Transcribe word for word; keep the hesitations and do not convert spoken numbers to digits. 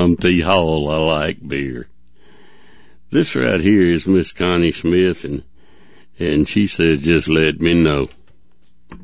Tom T. Hall, I like beer. This right here is Miss Connie Smith, and, and she says, just let me know.